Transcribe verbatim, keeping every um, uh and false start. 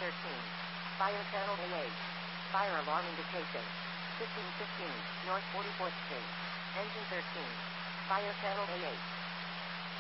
thirteen. Fire channel A eight. Fire alarm indication. fifteen fifteen, North forty-fourth Street. Engine thirteen. Fire channel A eight.